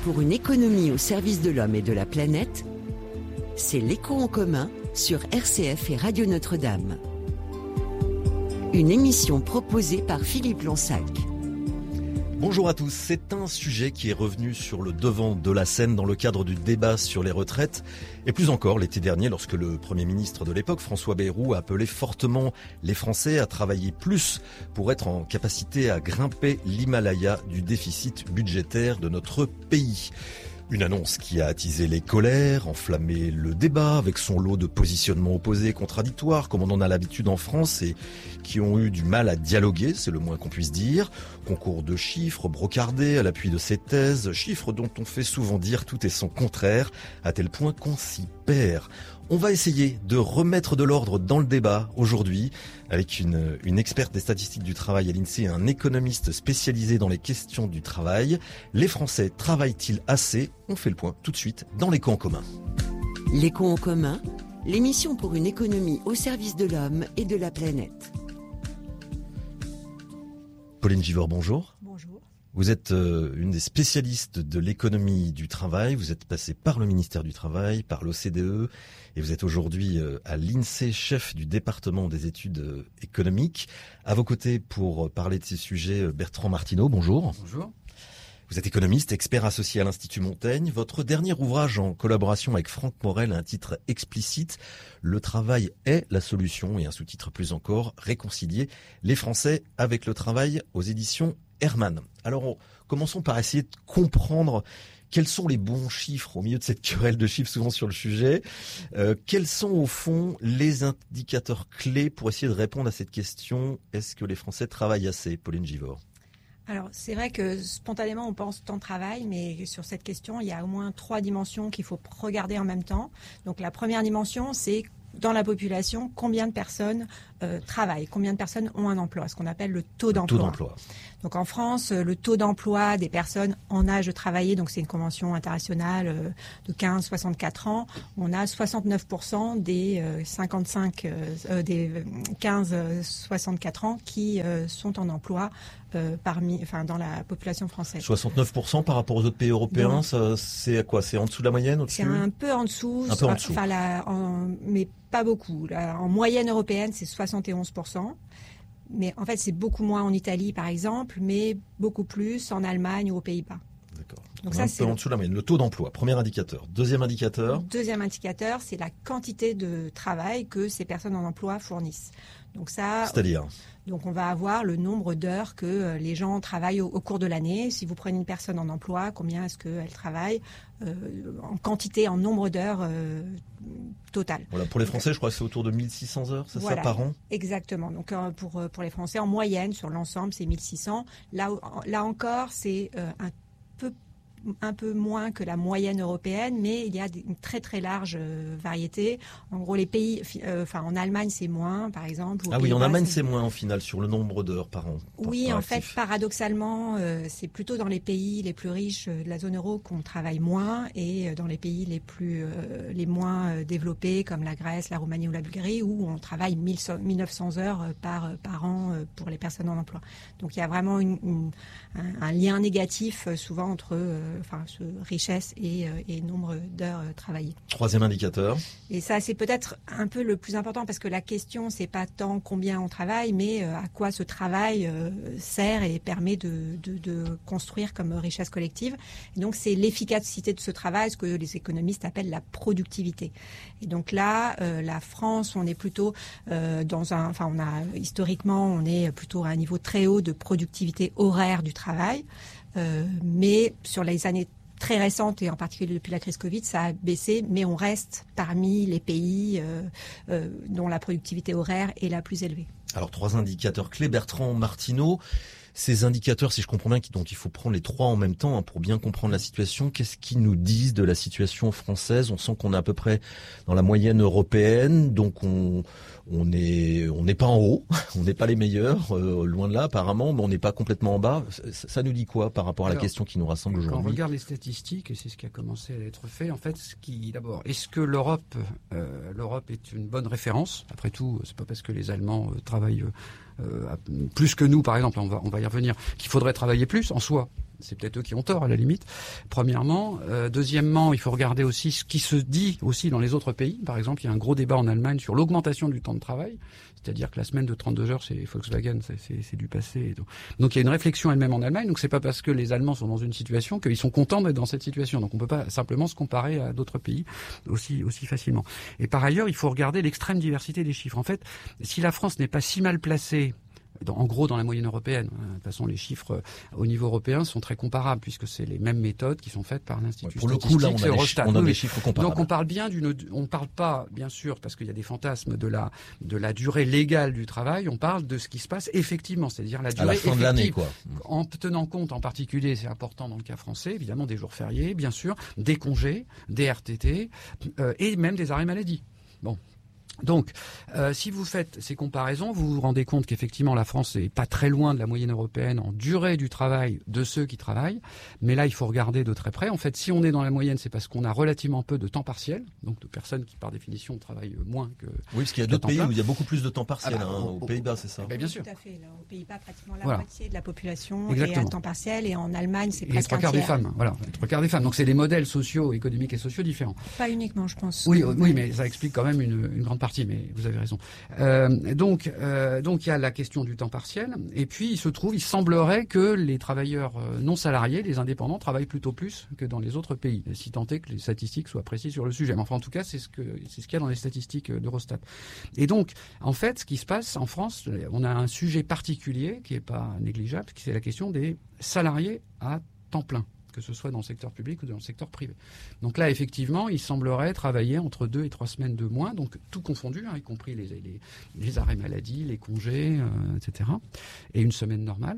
pour une économie au service de l'homme et de la planète, c'est l'Écho en commun sur RCF et Radio Notre-Dame. Une émission proposée par Philippe Lonsac. Bonjour à tous, c'est un sujet qui est revenu sur le devant de la scène dans le cadre du débat sur les retraites et plus encore l'été dernier lorsque le Premier ministre de l'époque, François Bayrou, a appelé fortement les Français à travailler plus pour être en capacité à grimper l'Himalaya du déficit budgétaire de notre pays. Une annonce qui a attisé les colères, enflammé le débat avec son lot de positionnements opposés, contradictoires, comme on en a l'habitude en France et qui ont eu du mal à dialoguer, c'est le moins qu'on puisse dire. Concours de chiffres brocardés à l'appui de ces thèses, chiffres dont on fait souvent dire tout et son contraire, à tel point qu'on s'y perd. On va essayer de remettre de l'ordre dans le débat aujourd'hui avec une experte des statistiques du travail à l'INSEE et un économiste spécialisé dans les questions du travail. Les Français travaillent-ils assez ? On fait le point tout de suite dans l'Écho en commun. L'Écho en commun, l'émission pour une économie au service de l'homme et de la planète. Pauline Givors, bonjour. Bonjour. Vous êtes une des spécialistes de l'économie du travail. Vous êtes passée par le ministère du Travail, par l'OCDE et vous êtes aujourd'hui à l'INSEE, chef du département des études économiques. À vos côtés pour parler de ces sujets, Bertrand Martineau, bonjour. Bonjour. Vous êtes économiste, expert associé à l'Institut Montaigne. Votre dernier ouvrage en collaboration avec Franck Morel a un titre explicite, Le travail est la solution, et un sous-titre plus encore, Réconcilier les Français avec le travail, aux éditions Hermann. Alors, commençons par essayer de comprendre quels sont les bons chiffres au milieu de cette querelle de chiffres souvent sur le sujet. Quels sont au fond les indicateurs clés pour essayer de répondre à cette question ? Est-ce que les Français travaillent assez ? Pauline Givors. Alors, c'est vrai que spontanément, on pense temps de travail, mais sur cette question, il y a au moins 3 dimensions qu'il faut regarder en même temps. Donc, la première dimension, c'est dans la population, combien de personnes travaillent, combien de personnes ont un emploi, ce qu'on appelle le taux d'emploi. Donc en France, le taux d'emploi des personnes en âge de travailler, donc c'est une convention internationale de 15-64 ans, on a 69% des 15-64 ans qui sont en emploi dans la population française. 69% par rapport aux autres pays européens, ça, c'est à quoi ? C'est en dessous de la moyenne, au-dessus ? C'est un peu en dessous. Un peu en dessous. Mais pas beaucoup. En moyenne européenne, c'est 71%. Mais en fait, c'est beaucoup moins en Italie, par exemple, mais beaucoup plus en Allemagne ou aux Pays-Bas. D'accord. Donc ça, c'est en dessous de la moyenne. Le taux d'emploi, premier indicateur. Deuxième indicateur, c'est la quantité de travail que ces personnes en emploi fournissent. Donc ça, c'est-à-dire ? Donc on va avoir le nombre d'heures que les gens travaillent au cours de l'année. Si vous prenez une personne en emploi, combien est-ce qu'elle travaille en quantité, en nombre d'heures total. Voilà, pour les Français, je crois que c'est autour de 1600 heures, c'est ça, par an ? Exactement. Donc pour les Français, en moyenne, sur l'ensemble, c'est 1600. Là encore, c'est un peu moins que la moyenne européenne, mais il y a une très très large variété. En gros, les pays, en Allemagne c'est moins, par exemple. Ah oui, en Allemagne c'est moins en final sur le nombre d'heures par an. Oui, en fait, paradoxalement, c'est plutôt dans les pays les plus riches de la zone euro qu'on travaille moins, et dans les pays les moins développés comme la Grèce, la Roumanie ou la Bulgarie, où on travaille 1900 heures par an pour les personnes en emploi. Donc il y a vraiment un lien négatif souvent entre richesse et nombre d'heures travaillées. Troisième indicateur. Et ça, c'est peut-être un peu le plus important, parce que la question, c'est pas tant combien on travaille, mais à quoi ce travail sert et permet de construire comme richesse collective. Et donc, c'est l'efficacité de ce travail, ce que les économistes appellent la productivité. Et donc là, la France, on est plutôt historiquement, on est plutôt à un niveau très haut de productivité horaire du travail. Mais sur les années très récentes, et en particulier depuis la crise Covid, ça a baissé, mais on reste parmi les pays dont la productivité horaire est la plus élevée. Alors, 3 indicateurs clés. Bertrand Martineau, ces indicateurs, si je comprends bien, donc il faut prendre les 3 en même temps pour bien comprendre la situation. Qu'est-ce qu'ils nous disent de la situation française ? On sent qu'on est à peu près dans la moyenne européenne, donc on n'est pas en haut, on n'est pas les meilleurs, loin de là apparemment, mais on n'est pas complètement en bas. Ça nous dit quoi par rapport à la question qui nous rassemble aujourd'hui ? Quand on regarde les statistiques, et c'est ce qui a commencé à être fait, en fait, d'abord, est-ce que l'Europe est une bonne référence ? Après tout, c'est pas parce que les Allemands travaillent plus que nous, par exemple, on va y revenir, qu'il faudrait travailler plus en soi. C'est peut-être eux qui ont tort à la limite. Premièrement, deuxièmement, il faut regarder aussi ce qui se dit aussi dans les autres pays. Par exemple, il y a un gros débat en Allemagne sur l'augmentation du temps de travail. C'est-à-dire que la semaine de 32 heures, c'est Volkswagen, c'est du passé. Donc il y a une réflexion elle-même en Allemagne. Donc c'est pas parce que les Allemands sont dans une situation qu'ils sont contents d'être dans cette situation. Donc on peut pas simplement se comparer à d'autres pays aussi facilement. Et par ailleurs, il faut regarder l'extrême diversité des chiffres. En fait, si la France n'est pas si mal placée, en gros dans la moyenne européenne. De toute façon, les chiffres au niveau européen sont très comparables puisque c'est les mêmes méthodes qui sont faites par l'Institut statistique. Pour le coup, là, on a des chiffres comparables. Donc on parle bien on parle pas, bien sûr, parce qu'il y a des fantasmes de la durée légale du travail. On parle de ce qui se passe effectivement, c'est-à-dire la durée effective. À la fin de l'année, quoi. En tenant compte, en particulier, c'est important dans le cas français, évidemment, des jours fériés, bien sûr, des congés, des RTT et même des arrêts maladie. Bon. Donc, si vous faites ces comparaisons, vous vous rendez compte qu'effectivement la France n'est pas très loin de la moyenne européenne en durée du travail de ceux qui travaillent. Mais là, il faut regarder de très près. En fait, si on est dans la moyenne, c'est parce qu'on a relativement peu de temps partiel, donc de personnes qui, par définition, travaillent moins que. Oui, parce qu'il y a d'autres pays où il y a beaucoup plus de temps partiel. Aux Pays-Bas, c'est ça. Bien sûr. Tout à fait. Là, aux Pays-Bas, pratiquement la moitié de la population Exactement. est à temps partiel, et en Allemagne, c'est presque 3 quarts des femmes. Voilà, 3 quarts des femmes. Donc, c'est des modèles sociaux, économiques et sociaux différents. Pas uniquement, je pense. Oui, mais ça explique quand même une grande partie. Mais vous avez raison. Donc il y a la question du temps partiel, et puis il semblerait que les travailleurs non salariés, les indépendants, travaillent plutôt plus que dans les autres pays, si tant est que les statistiques soient précises sur le sujet. Mais enfin, en tout cas, c'est ce qu'il y a dans les statistiques d'Eurostat. Et donc, en fait, ce qui se passe en France, on a un sujet particulier qui n'est pas négligeable, c'est la question des salariés à temps plein, que ce soit dans le secteur public ou dans le secteur privé. Donc là, effectivement, il semblerait travailler entre 2 et 3 semaines de moins, donc tout confondu, y compris les arrêts maladie, les congés, etc., et une semaine normale,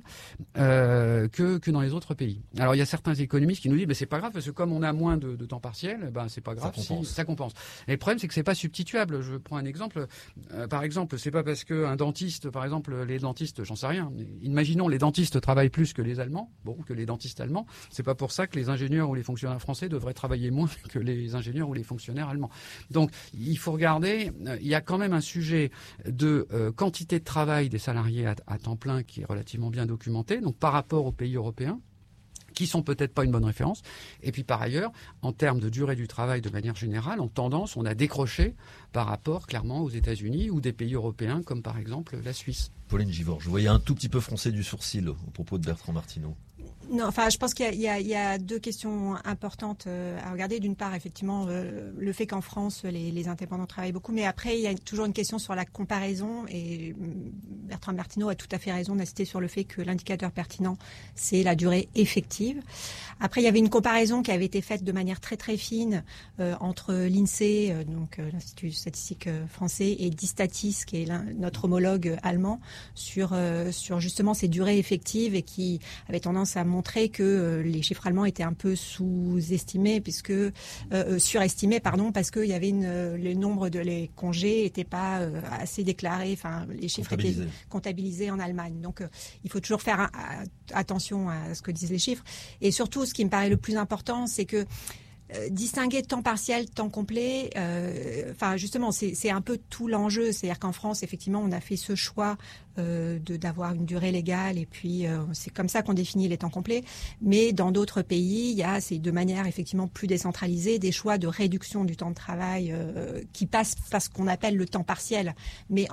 que dans les autres pays. Alors, il y a certains économistes qui nous disent, c'est pas grave, parce que comme on a moins de temps partiel, c'est pas grave, ça compense. Et le problème, c'est que c'est pas substituable. Je prends un exemple. Par exemple, c'est pas parce qu'un dentiste, par exemple, les dentistes, j'en sais rien, mais imaginons les dentistes travaillent plus que les Allemands, que les dentistes allemands, c'est pas pour ça que les ingénieurs ou les fonctionnaires français devraient travailler moins que les ingénieurs ou les fonctionnaires allemands. Donc, il faut regarder, il y a quand même un sujet de quantité de travail des salariés à temps plein qui est relativement bien documenté, donc par rapport aux pays européens, qui sont peut-être pas une bonne référence. Et puis par ailleurs, en termes de durée du travail de manière générale, en tendance, on a décroché par rapport clairement aux États-Unis ou des pays européens comme par exemple la Suisse. Pauline Givor, je voyais un tout petit peu froncer du sourcil au propos de Bertrand Martineau. Non, enfin, je pense qu'il y a 2 questions importantes à regarder. D'une part, effectivement, le fait qu'en France, les indépendants travaillent beaucoup. Mais après, il y a toujours une question sur la comparaison. Et Bertrand Martineau a tout à fait raison d'insister sur le fait que l'indicateur pertinent, c'est la durée effective. Après, il y avait une comparaison qui avait été faite de manière très, très fine entre l'INSEE, donc l'Institut statistique français, et Distatis, qui est notre homologue allemand, sur justement ces durées effectives, et qui avait tendance à montrer que les chiffres allemands étaient un peu surestimés, surestimés, parce qu'il y avait le nombre de les congés n'était pas assez déclaré, enfin les chiffres étaient comptabilisés en Allemagne. Donc il faut toujours faire attention à ce que disent les chiffres. Et surtout, ce qui me paraît le plus important, c'est que distinguer temps partiel, temps complet, justement, c'est un peu tout l'enjeu. C'est-à-dire qu'en France, effectivement, on a fait ce choix d'avoir une durée légale, et puis c'est comme ça qu'on définit les temps complets. Mais dans d'autres pays, il y a, c'est de manière effectivement plus décentralisée, des choix de réduction du temps de travail qui passent par ce qu'on appelle le temps partiel. Mais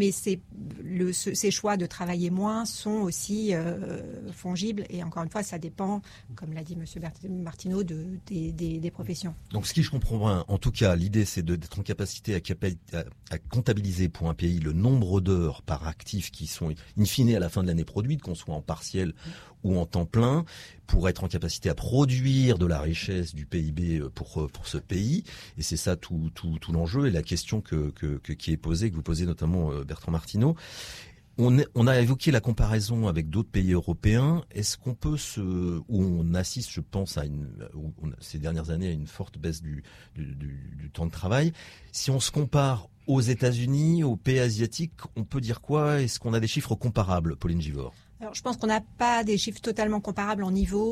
ces choix de travailler moins sont aussi fongibles, et encore une fois, ça dépend, comme l'a dit M. Martineau, des professions. Donc, ce qui je comprends bien, en tout cas, l'idée, c'est d'être en capacité à comptabiliser pour un pays le nombre d'heures par actif qui sont in fine à la fin de l'année produites, qu'on soit en partiel ou en temps plein, pour être en capacité à produire de la richesse, du PIB pour ce pays. Et c'est ça tout l'enjeu et la question qui est posée, que vous posez notamment Bertrand Martineau. On a évoqué la comparaison avec d'autres pays européens. Est-ce qu'on peut où on assiste, je pense, ces dernières années, à une forte baisse du temps de travail. Si on se compare aux États-Unis, aux pays asiatiques, on peut dire quoi? Est-ce qu'on a des chiffres comparables, Pauline Givor? Alors, je pense qu'on n'a pas des chiffres totalement comparables en niveau.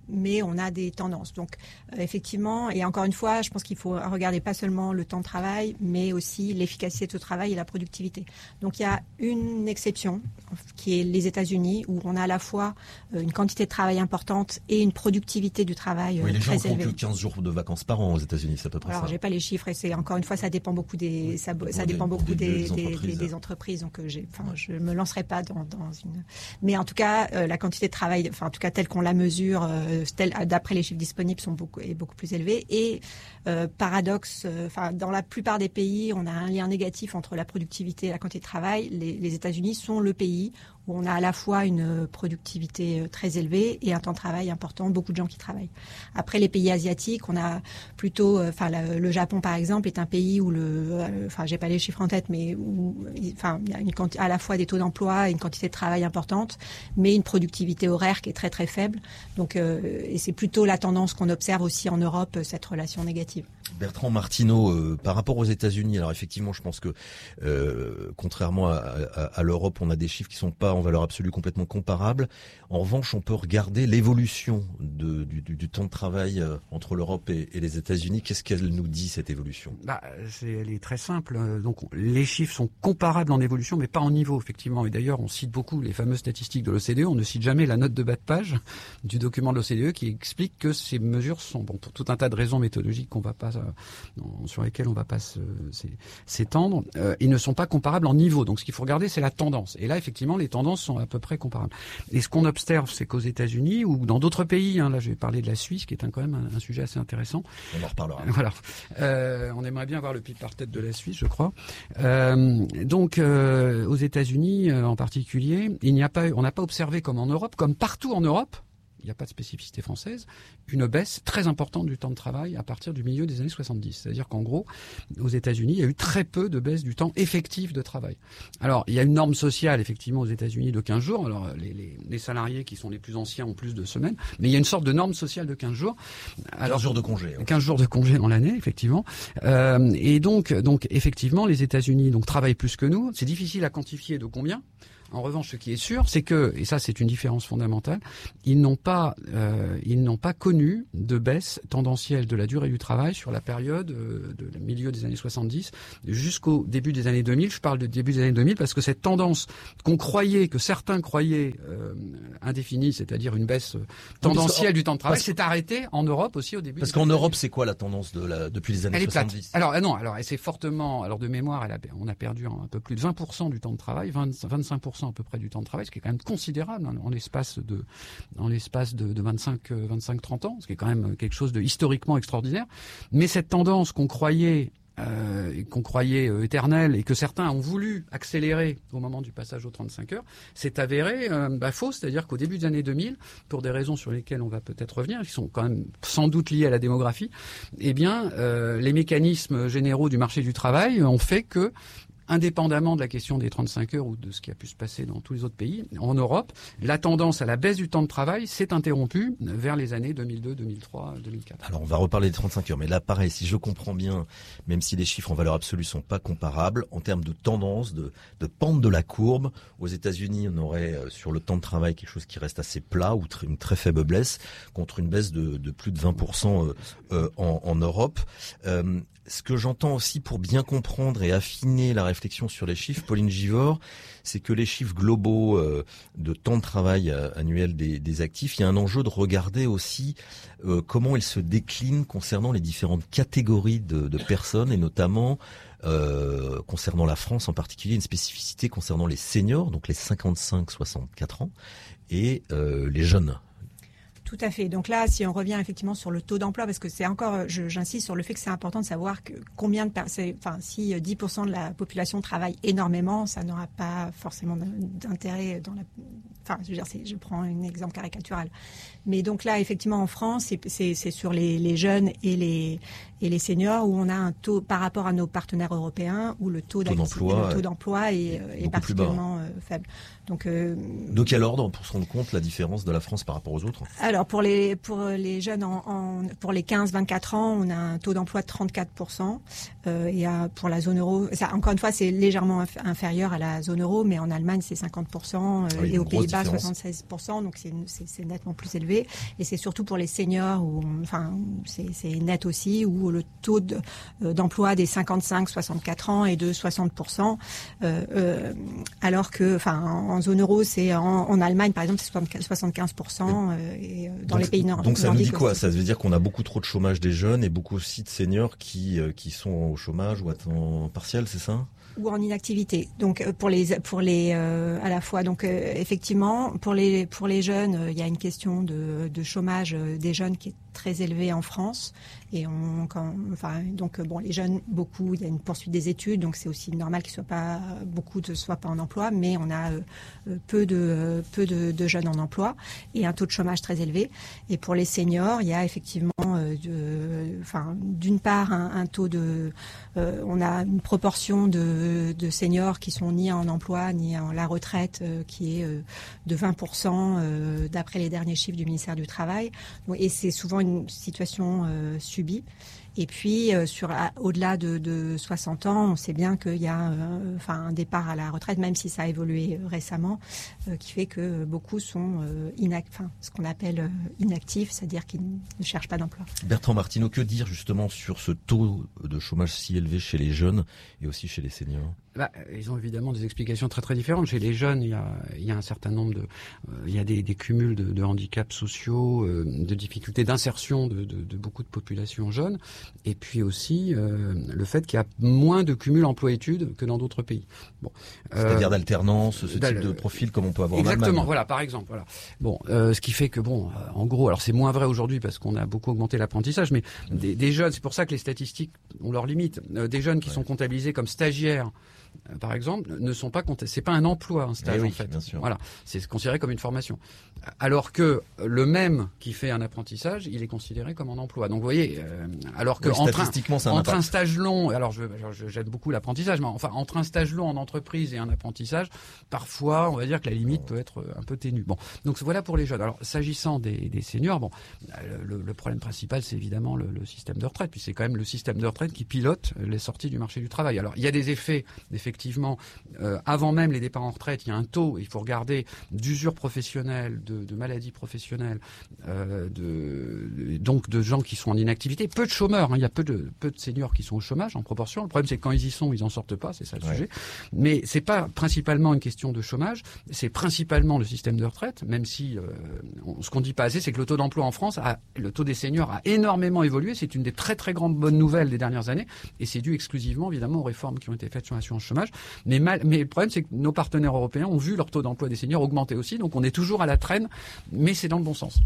mais on a des tendances. Donc effectivement, et encore une fois, je pense qu'il faut regarder pas seulement le temps de travail, mais aussi l'efficacité de ce travail et la productivité. Donc il y a une exception qui est les États-Unis, où on a à la fois une quantité de travail importante et une productivité du travail les gens très élevée. font que 15 jours de vacances par an aux États-Unis, c'est à peu près Alors, ça. j'ai pas les chiffres et c'est encore une fois, ça dépend beaucoup des entreprises. Donc, je me lancerai pas dans une. Mais en tout cas, la quantité de travail, en tout cas telle qu'on la mesure, d'après les chiffres disponibles, est beaucoup plus élevée. Et paradoxe, dans la plupart des pays, on a un lien négatif entre la productivité et la quantité de travail. Les États-Unis sont le pays où on a à la fois une productivité très élevée et un temps de travail important, beaucoup de gens qui travaillent. Après, les pays asiatiques, on a plutôt, le Japon par exemple est un pays où j'ai pas les chiffres en tête, mais où, il y a à la fois des taux d'emploi et une quantité de travail importante, mais une productivité horaire qui est très très faible. Donc, et c'est plutôt la tendance qu'on observe aussi en Europe, cette relation négative. Bertrand Martineau, par rapport aux États-Unis, alors effectivement, je pense que contrairement à l'Europe, on a des chiffres qui sont pas en valeur absolue complètement comparables. En revanche, on peut regarder l'évolution du temps de travail entre l'Europe et les États-Unis. Qu'est-ce qu'elle nous dit, cette évolution ? Elle est très simple. Donc, les chiffres sont comparables en évolution, mais pas en niveau, effectivement. Et d'ailleurs, on cite beaucoup les fameuses statistiques de l'OCDE. On ne cite jamais la note de bas de page du document de l'OCDE qui explique que ces mesures sont, pour tout un tas de raisons méthodologiques sur lesquelles on ne va pas s'étendre, ils ne sont pas comparables en niveau. Donc, ce qu'il faut regarder, c'est la tendance. Et là, effectivement, les tendances sont à peu près comparables. Et ce qu'on observe, c'est qu'aux États-Unis ou dans d'autres pays, là, je vais parler de la Suisse, qui est quand même un sujet assez intéressant. On en reparlera. Voilà. On aimerait bien voir le PIB par tête de la Suisse, je crois. Aux États-Unis, en particulier, on n'a pas observé comme en Europe, comme partout en Europe, il n'y a pas de spécificité française, une baisse très importante du temps de travail à partir du milieu des années 70. C'est-à-dire qu'en gros, aux États-Unis, il y a eu très peu de baisse du temps effectif de travail. Alors, il y a une norme sociale, effectivement, aux États-Unis de 15 jours. Alors, les salariés qui sont les plus anciens ont plus de semaines, mais il y a une sorte de norme sociale de 15 jours. Alors, 15 jours de congé. Ouais. 15 jours de congé dans l'année, effectivement. Et donc, effectivement, les États-Unis travaillent plus que nous. C'est difficile à quantifier de combien. En revanche, ce qui est sûr, c'est que, et ça c'est une différence fondamentale, ils n'ont pas connu de baisse tendancielle de la durée du travail sur la période de milieu des années 70 jusqu'au début des années 2000. Je parle de début des années 2000 parce que cette tendance que certains croyaient indéfinie, c'est-à-dire une baisse tendancielle du temps de travail, s'est arrêtée en Europe aussi au début. Parce qu'en Europe, c'est quoi la tendance depuis les années 70 ? Alors elle s'est fortement, de mémoire, on a perdu un peu plus de 20% du temps de travail, 25% à peu près du temps de travail, ce qui est quand même considérable en l'espace de 25-30 ans, ce qui est quand même quelque chose de historiquement extraordinaire. Mais cette tendance qu'on croyait éternelle et que certains ont voulu accélérer au moment du passage aux 35 heures, s'est avérée fausse, c'est-à-dire qu'au début des années 2000, pour des raisons sur lesquelles on va peut-être revenir, qui sont quand même sans doute liées à la démographie, les mécanismes généraux du marché du travail ont fait que, indépendamment de la question des 35 heures ou de ce qui a pu se passer dans tous les autres pays, en Europe, la tendance à la baisse du temps de travail s'est interrompue vers les années 2002, 2003, 2004. Alors on va reparler des 35 heures, mais là pareil, si je comprends bien, même si les chiffres en valeur absolue sont pas comparables, en termes de tendance, de pente de la courbe, aux États-Unis on aurait sur le temps de travail quelque chose qui reste assez plat ou une très faible baisse, contre une baisse de plus de 20% en Europe. Ce que j'entends aussi pour bien comprendre et affiner la réflexion sur les chiffres, Pauline Givord, c'est que les chiffres globaux de temps de travail annuel des actifs, il y a un enjeu de regarder aussi comment ils se déclinent concernant les différentes catégories de personnes et notamment concernant la France en particulier, une spécificité concernant les seniors, donc les 55-64 ans, et les jeunes. Tout à fait. Donc là, si on revient effectivement sur le taux d'emploi, parce que c'est encore, j'insiste sur le fait que c'est important de savoir que combien de personnes, si 10% de la population travaille énormément, ça n'aura pas forcément d'intérêt dans la. Je prends un exemple caricatural. Mais donc là, effectivement, en France, c'est sur les jeunes et les seniors où on a un taux par rapport à nos partenaires européens où le taux d'emploi est particulièrement faible. Donc, de quel ordre pour se rendre compte la différence de la France par rapport aux autres ? Alors, Alors pour les jeunes pour les 15-24 ans, on a un taux d'emploi de 34%. Et pour la zone euro, ça, encore une fois, c'est légèrement inférieur à la zone euro, mais en Allemagne c'est 50% et aux Pays-Bas 76%. Donc c'est nettement plus élevé. Et c'est surtout pour les seniors où c'est net aussi, où le taux d'emploi des 55-64 ans est de 60%, alors que en zone euro, c'est en Allemagne par exemple c'est 75%. Et dans les pays nordiques. Donc ça nous dit quoi? Ça veut dire qu'on a beaucoup trop de chômage des jeunes et beaucoup aussi de seniors qui sont au chômage ou à temps partiel, c'est ça? Ou en inactivité. Donc pour les à la fois effectivement pour les jeunes, il y a une question de chômage des jeunes qui est très élevé en France et les jeunes beaucoup, il y a une poursuite des études, donc c'est aussi normal qu'ils soient pas en emploi, mais on a peu de jeunes en emploi et un taux de chômage très élevé. Et pour les seniors, il y a effectivement d'une part un taux on a une proportion de seniors qui sont ni en emploi ni en la retraite qui est de 20% d'après les derniers chiffres du ministère du Travail. Et c'est souvent une situation subie. Et puis, au-delà de 60 ans, on sait bien qu'il y a un départ à la retraite, même si ça a évolué récemment, qui fait que beaucoup sont ce qu'on appelle inactifs, c'est-à-dire qu'ils ne cherchent pas d'emploi. Bertrand Martineau, que dire justement sur ce taux de chômage si élevé chez les jeunes et aussi chez les seniors? Ils ont évidemment des explications très très différentes. Chez les jeunes, il y a un certain nombre il y a des cumuls de handicaps sociaux, de difficultés d'insertion de beaucoup de populations jeunes, et puis aussi le fait qu'il y a moins de cumul emploi-études que dans d'autres pays. Bon, c'est-à-dire d'alternance, ce type de profil comme on peut avoir en Allemagne. Exactement. Voilà, par exemple. Voilà. Bon, ce qui fait que en gros, alors c'est moins vrai aujourd'hui parce qu'on a beaucoup augmenté l'apprentissage, mais des jeunes, c'est pour ça que les statistiques ont leurs limites. Des jeunes qui sont comptabilisés comme stagiaires, par exemple, ne sont pas c'est pas un emploi, un stage en fait. Bien sûr. Voilà, c'est considéré comme une formation. Alors que le même qui fait un apprentissage, il est considéré comme un emploi. Donc vous voyez, alors que entre un stage long, alors j'aide beaucoup l'apprentissage, mais entre un stage long en entreprise et un apprentissage, parfois on va dire que la limite peut être un peu ténue. Bon, donc voilà pour les jeunes. Alors s'agissant des seniors, le problème principal c'est évidemment le système de retraite. Puis c'est quand même le système de retraite qui pilote les sorties du marché du travail. Alors il y a des effets effectivement, avant même les départs en retraite, il y a un taux, il faut regarder, d'usure professionnelle, de maladies professionnelles, donc de gens qui sont en inactivité. Peu de chômeurs, il y a peu de seniors qui sont au chômage en proportion. Le problème, c'est que quand ils y sont, ils en sortent pas, c'est ça le sujet. Mais c'est pas principalement une question de chômage, c'est principalement le système de retraite, même si ce qu'on dit pas assez, c'est que le taux d'emploi en France, le taux des seniors a énormément évolué. C'est une des très très grandes bonnes nouvelles des dernières années, et c'est dû exclusivement évidemment aux réformes qui ont été faites sur l'assurance chômage. Mais le problème, c'est que nos partenaires européens ont vu leur taux d'emploi des seniors augmenter aussi, donc on est toujours à la traîne, mais c'est dans le bon sens.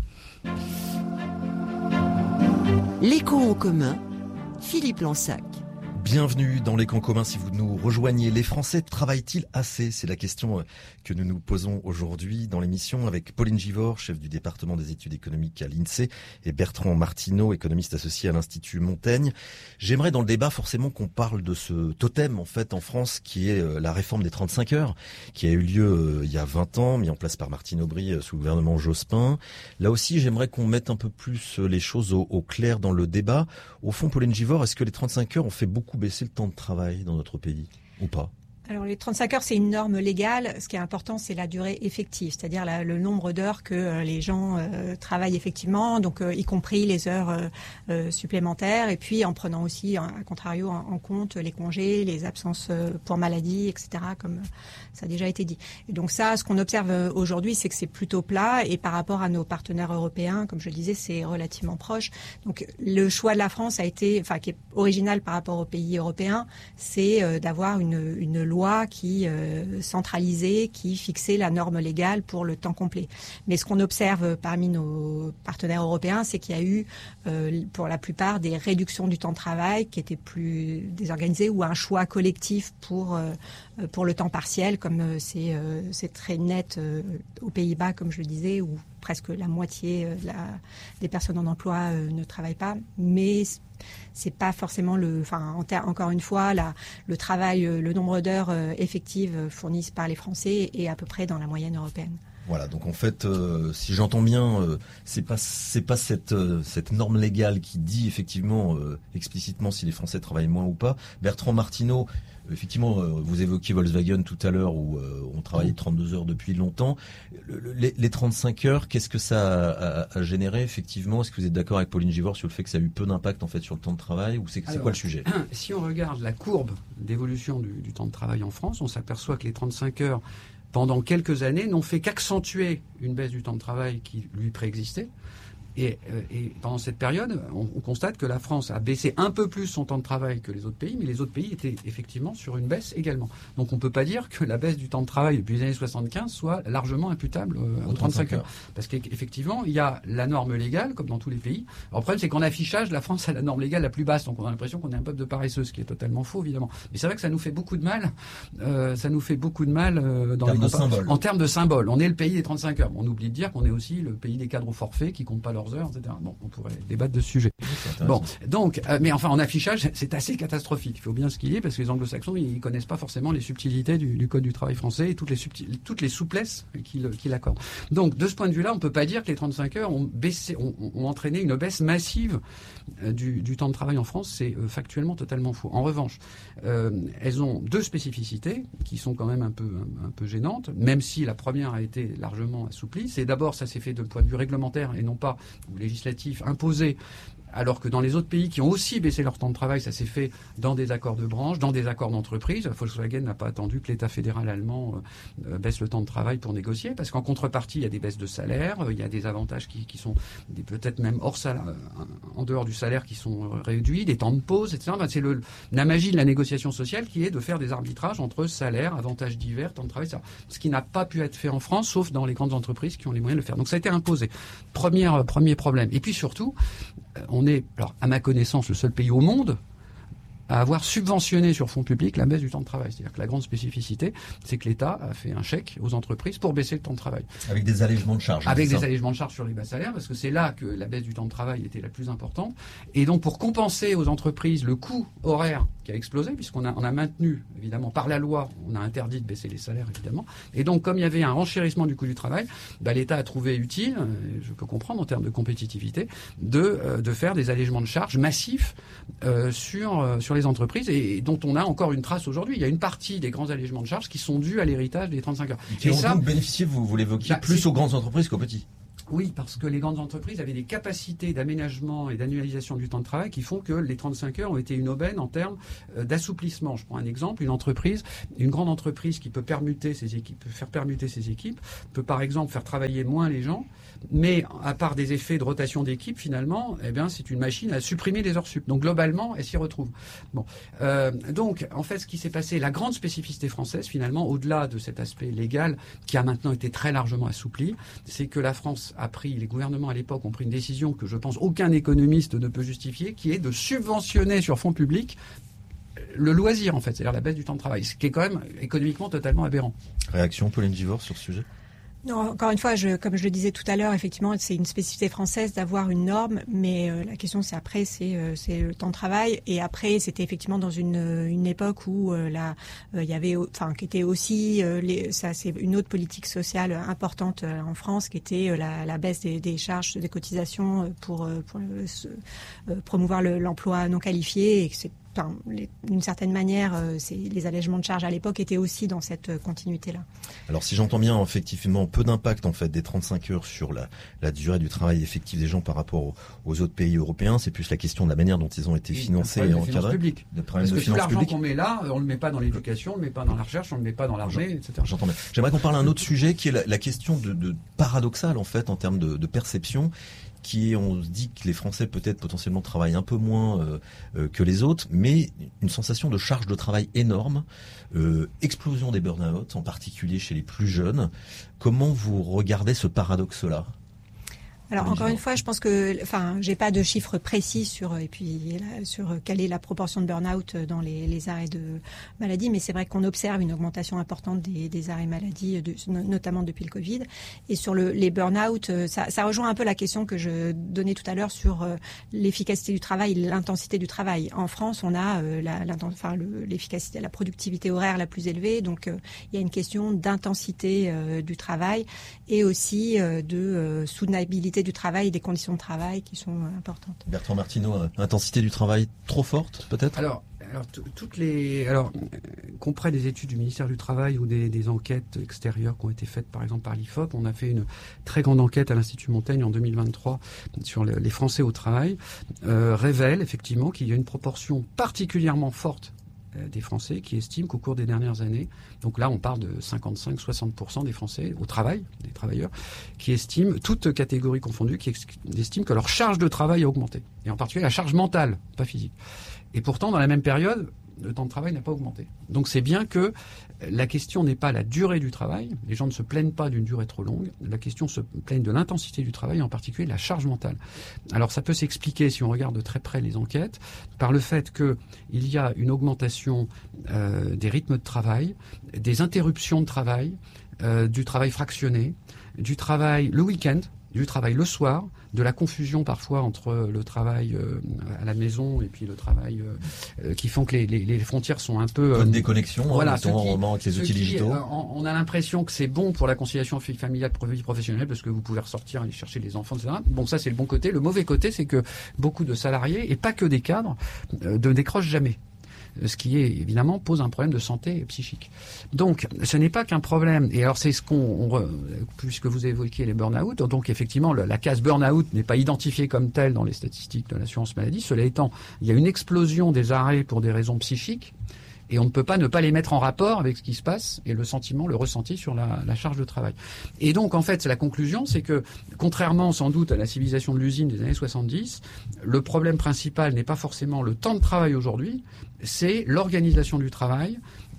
L'écho en commun, Philippe Lansac. Bienvenue dans les camps communs. Si vous nous rejoignez, les Français travaillent-ils assez? C'est la question que nous nous posons aujourd'hui dans l'émission avec Pauline Givors, chef du département des études économiques à l'INSEE, et Bertrand Martineau, économiste associé à l'Institut Montaigne. J'aimerais dans le débat forcément qu'on parle de ce totem en fait en France qui est la réforme des 35 heures qui a eu lieu il y a 20 ans, mis en place par Martine Aubry sous le gouvernement Jospin. Là aussi, j'aimerais qu'on mette un peu plus les choses au clair dans le débat. Au fond, Pauline Givors, est-ce que les 35 heures ont fait beaucoup baisser le temps de travail dans notre pays ou pas? Alors les 35 heures, c'est une norme légale. Ce qui est important, c'est la durée effective, c'est-à-dire le nombre d'heures que les gens travaillent effectivement, donc y compris les heures supplémentaires, et puis en prenant aussi, à contrario, en compte les congés, les absences pour maladie, etc., comme ça a déjà été dit. Et donc ça, ce qu'on observe aujourd'hui, c'est que c'est plutôt plat, et par rapport à nos partenaires européens, comme je le disais, c'est relativement proche. Donc le choix de la France a été, qui est original par rapport aux pays européens, c'est d'avoir une loi qui centralisait, qui fixait la norme légale pour le temps complet. Mais ce qu'on observe parmi nos partenaires européens, c'est qu'il y a eu, pour la plupart, des réductions du temps de travail qui étaient plus désorganisées ou un choix collectif pour le temps partiel, comme c'est très net aux Pays-Bas, comme je le disais, où presque la moitié des personnes en emploi ne travaillent pas. Mais c'est pas forcément encore une fois, le travail, le nombre d'heures effectives fournies par les Français est à peu près dans la moyenne européenne. Voilà, donc en fait, si j'entends bien, c'est pas cette norme légale qui dit effectivement explicitement si les Français travaillent moins ou pas. Bertrand Martineau, effectivement, vous évoquiez Volkswagen tout à l'heure où on travaille 32 heures depuis longtemps. Les 35 heures, qu'est-ce que ça a généré effectivement? Est-ce que vous êtes d'accord avec Pauline Givors sur le fait que ça a eu peu d'impact en fait sur le temps de travail, ou c'est quoi le sujet? Si on regarde la courbe d'évolution du temps de travail en France, on s'aperçoit que les 35 heures pendant quelques années n'ont fait qu'accentuer une baisse du temps de travail qui lui préexistait. Et pendant cette période, on constate que la France a baissé un peu plus son temps de travail que les autres pays, mais les autres pays étaient effectivement sur une baisse également. Donc on ne peut pas dire que la baisse du temps de travail depuis les années 75 soit largement imputable aux 35 heures. Parce qu'effectivement, il y a la norme légale, comme dans tous les pays. Alors, le problème, c'est qu'en affichage, la France a la norme légale la plus basse, donc on a l'impression qu'on est un peuple de paresseux, ce qui est totalement faux, évidemment. Mais c'est vrai que ça nous fait beaucoup de mal. En termes de symbole. On est le pays des 35 heures. On oublie de dire qu'on est aussi le pays des cadres au forfait qui comptent pas leurs heures, etc. Bon, on pourrait débattre de ce sujet. Bon, donc, mais enfin, en affichage, c'est assez catastrophique. Il faut bien ce qu'il y ait, parce que les Anglo-Saxons, ils connaissent pas forcément les subtilités du code du travail français et toutes les souplesses qu'il accorde. Donc, de ce point de vue-là, on peut pas dire que les 35 heures ont entraîné une baisse massive du temps de travail en France. C'est factuellement totalement faux. En revanche, elles ont deux spécificités qui sont quand même un peu gênantes, même si la première a été largement assouplie. C'est d'abord, ça s'est fait de point de vue réglementaire et non pas législatif imposé, alors que dans les autres pays qui ont aussi baissé leur temps de travail, ça s'est fait dans des accords de branche, dans des accords d'entreprise. Volkswagen n'a pas attendu que l'État fédéral allemand baisse le temps de travail pour négocier, parce qu'en contrepartie, il y a des baisses de salaire, il y a des avantages qui sont peut-être même hors salaire, en dehors du salaire, qui sont réduits, des temps de pause, etc. C'est la magie de la négociation sociale qui est de faire des arbitrages entre salaire, avantages divers, temps de travail, etc. Ce qui n'a pas pu être fait en France, sauf dans les grandes entreprises qui ont les moyens de le faire. Donc ça a été imposé. Premier problème. Et puis surtout, on est, alors, à ma connaissance, le seul pays au monde à avoir subventionné sur fonds publics la baisse du temps de travail. C'est-à-dire que la grande spécificité, c'est que l'État a fait un chèque aux entreprises pour baisser le temps de travail. Avec des allègements de charges. Avec des allègements de charges sur les bas salaires, parce que c'est là que la baisse du temps de travail était la plus importante. Et donc, pour compenser aux entreprises le coût horaire qui a explosé, puisqu'on a maintenu, évidemment, par la loi, on a interdit de baisser les salaires, évidemment. Et donc, comme il y avait un renchérissement du coût du travail, l'État a trouvé utile, je peux comprendre en termes de compétitivité, de faire des allègements de charges massifs sur les entreprises, et dont on a encore une trace aujourd'hui. Il y a une partie des grands allègements de charges qui sont dus à l'héritage des 35 heures. Et ont donc bénéficié, vous l'évoquiez, plus aux grandes entreprises qu'aux petits. Oui, parce que les grandes entreprises avaient des capacités d'aménagement et d'annualisation du temps de travail qui font que les 35 heures ont été une aubaine en termes d'assouplissement. Je prends un exemple, une grande entreprise qui peut faire permuter ses équipes, peut par exemple faire travailler moins les gens, mais à part des effets de rotation d'équipe, finalement, c'est une machine à supprimer des heures sup. Donc globalement, elle s'y retrouve. Bon, donc en fait, ce qui s'est passé, la grande spécificité française, finalement, au-delà de cet aspect légal qui a maintenant été très largement assoupli, c'est que la France les gouvernements à l'époque ont pris une décision que je pense aucun économiste ne peut justifier, qui est de subventionner sur fonds publics le loisir, en fait, c'est-à-dire la baisse du temps de travail, ce qui est quand même économiquement totalement aberrant. Réaction, Pauline Givors, sur ce sujet? Non, encore une fois, comme je le disais tout à l'heure, effectivement, c'est une spécificité française d'avoir une norme, mais la question c'est le temps de travail, et après c'était effectivement dans une époque où il y avait, qui était aussi ça c'est une autre politique sociale importante en France, qui était la baisse des charges, des cotisations pour promouvoir l'emploi non qualifié, et que d'une certaine manière, les allègements de charges à l'époque étaient aussi dans cette continuité-là. Alors si j'entends bien, effectivement, peu d'impact en fait des 35 heures sur la durée du travail effectif des gens par rapport aux autres pays européens. C'est plus la question de la manière dont ils ont été financés et encadrés. Parce que tout l'argent qu'on met là, on le met pas dans l'éducation, on le met pas dans la recherche, on le met pas dans l'armée, etc. J'entends bien. J'aimerais qu'on parle d'un autre sujet qui est la question de paradoxale en fait en termes de perception. On se dit que les Français peut-être potentiellement travaillent un peu moins que les autres, mais une sensation de charge de travail énorme, explosion des burn-out, en particulier chez les plus jeunes. Comment vous regardez ce paradoxe-là ? Alors encore une fois, je pense que, j'ai pas de chiffres précis sur quelle est la proportion de burn-out dans les arrêts de maladie, mais c'est vrai qu'on observe une augmentation importante des arrêts maladie, notamment depuis le Covid. Et sur les burn-out, ça rejoint un peu la question que je donnais tout à l'heure sur l'efficacité du travail, l'intensité du travail. En France, on a l'efficacité, la productivité horaire la plus élevée, donc il y a une question d'intensité du travail et aussi de soutenabilité du travail et des conditions de travail qui sont importantes. Bertrand Martineau, intensité du travail trop forte peut-être ? Alors qu'auprès des études du ministère du Travail ou des enquêtes extérieures qui ont été faites par exemple par l'IFOP, on a fait une très grande enquête à l'Institut Montaigne en 2023 sur les Français au travail, révèle effectivement qu'il y a une proportion particulièrement forte des Français qui estiment qu'au cours des dernières années, donc là on parle de 55-60% des Français au travail, des travailleurs, qui estiment, toutes catégories confondues, qui estiment que leur charge de travail a augmenté. Et en particulier la charge mentale, pas physique. Et pourtant, dans la même période, le temps de travail n'a pas augmenté. Donc c'est bien que la question n'est pas la durée du travail, les gens ne se plaignent pas d'une durée trop longue, la question se plaigne de l'intensité du travail, en particulier de la charge mentale. Alors ça peut s'expliquer, si on regarde de très près les enquêtes, par le fait qu'il y a une augmentation des rythmes de travail, des interruptions de travail, du travail fractionné, du travail le week-end, du travail le soir, de la confusion parfois entre le travail à la maison et puis le travail qui font que les frontières sont un peu... Bonne déconnexion, voilà, avec les outils digitaux. On a l'impression que c'est bon pour la conciliation familiale, vie professionnelle, parce que vous pouvez ressortir, aller chercher les enfants, etc. Bon, ça c'est le bon côté. Le mauvais côté, c'est que beaucoup de salariés, et pas que des cadres, ne décrochent jamais. Ce qui évidemment pose un problème de santé psychique. Donc, ce n'est pas qu'un problème. Et alors, c'est ce puisque vous évoquiez les burn-out, donc effectivement, la case burn-out n'est pas identifiée comme telle dans les statistiques de l'assurance maladie. Cela étant, il y a une explosion des arrêts pour des raisons psychiques. Et on ne peut pas ne pas les mettre en rapport avec ce qui se passe et le ressenti sur la charge de travail. Et donc, en fait, la conclusion, c'est que, contrairement sans doute à la civilisation de l'usine des années 70, le problème principal n'est pas forcément le temps de travail aujourd'hui, c'est l'organisation du travail,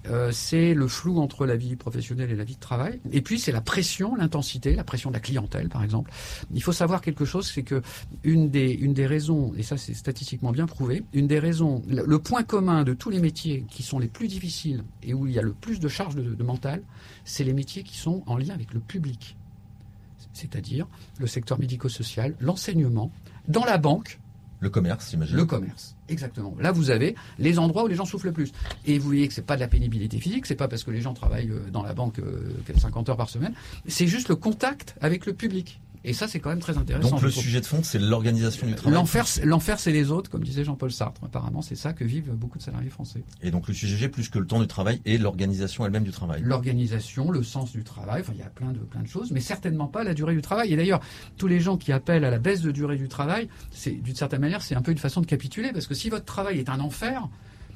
c'est le flou entre la vie professionnelle et la vie de travail, et puis c'est la pression, l'intensité, la pression de la clientèle, par exemple. Il faut savoir quelque chose, c'est que une des raisons, et ça c'est statistiquement bien prouvé, une des raisons, le point commun de tous les métiers qui sont les plus difficiles et où il y a le plus de charge de mental, c'est les métiers qui sont en lien avec le public. C'est-à-dire le secteur médico-social, l'enseignement, dans la banque. Le commerce, j'imagine. Le commerce, exactement. Là, vous avez les endroits où les gens souffrent le plus. Et vous voyez que c'est pas de la pénibilité physique, c'est pas parce que les gens travaillent dans la banque 50 heures par semaine, c'est juste le contact avec le public. Et ça, c'est quand même très intéressant. Donc le sujet de fond, c'est l'organisation du travail. L'enfer, c'est les autres, comme disait Jean-Paul Sartre. Apparemment, c'est ça que vivent beaucoup de salariés français. Et donc le sujet, plus que le temps du travail, et l'organisation elle-même du travail. L'organisation, le sens du travail, il y a plein de choses, mais certainement pas la durée du travail. Et d'ailleurs, tous les gens qui appellent à la baisse de durée du travail, d'une certaine manière, c'est un peu une façon de capituler, parce que si votre travail est un enfer,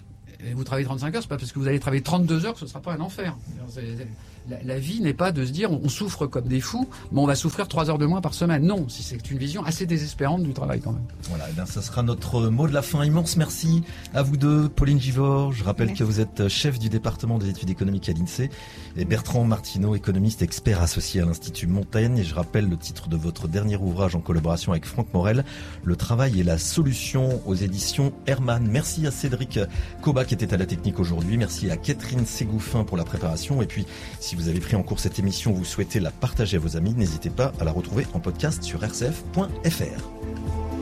et vous travaillez 35 heures, c'est pas parce que vous allez travailler 32 heures que ce ne sera pas un enfer. La vie n'est pas de se dire on souffre comme des fous, mais on va souffrir 3 heures de moins par semaine. Non, c'est une vision assez désespérante du travail quand même. Voilà, ça sera notre mot de la fin. Immense merci à vous deux, Pauline Givors. Je rappelle que vous êtes chef du département des études économiques à l'INSEE, et Bertrand Martineau, économiste expert associé à l'Institut Montaigne. Et je rappelle le titre de votre dernier ouvrage en collaboration avec Franck Morel, Le travail et la solution, aux éditions Hermann. Merci à Cédric Coba qui était à la technique aujourd'hui. Merci à Catherine Ségouffin pour la préparation. Et puis, si vous avez pris en cours cette émission, vous souhaitez la partager à vos amis, n'hésitez pas à la retrouver en podcast sur rcf.fr.